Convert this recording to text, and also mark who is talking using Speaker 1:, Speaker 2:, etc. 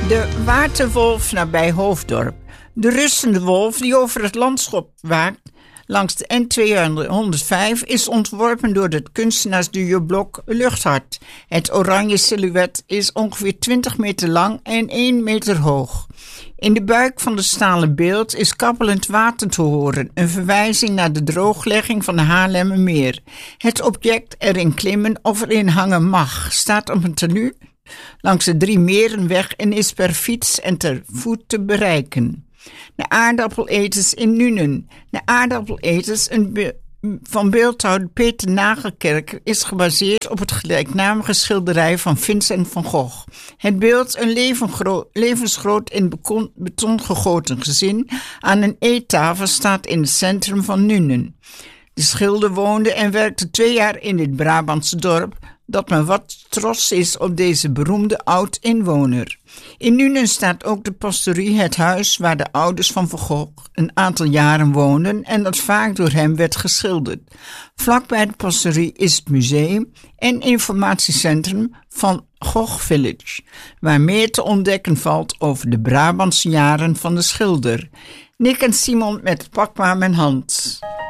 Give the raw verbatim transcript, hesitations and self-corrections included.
Speaker 1: De waterwolf nabij Hoofddorp. De rustende wolf die over het landschap waakt langs de N tweehonderdvijf is ontworpen door het kunstenaarsduo Blok Luchthart. Het oranje silhouet is ongeveer twintig meter lang en één meter hoog. In de buik van het stalen beeld is kabbelend water te horen, een verwijzing naar de drooglegging van de Haarlemmermeer. Het object erin klimmen of erin hangen mag, staat op een tenue langs de Drie Merenweg en is per fiets en ter voet te bereiken. De aardappeleters in Nuenen. De aardappeleters een be- van beeldhouwer Peter Nagelkerker is gebaseerd op het gelijknamige schilderij van Vincent van Gogh. Het beeld een levengro- levensgroot in beton, beton gegoten gezin aan een eettafel staat in het centrum van Nuenen. De schilder woonde en werkte twee jaar in dit Brabantse dorp, dat men wat trots is op deze beroemde oud-inwoner. In Nuenen staat ook de pastorie, het huis waar de ouders van Van Gogh een aantal jaren woonden en dat vaak door hem werd geschilderd. Vlakbij de pastorie is het museum en informatiecentrum van Gogh Village, waar meer te ontdekken valt over de Brabantse jaren van de schilder. Nick en Simon met het pak maar mijn hand.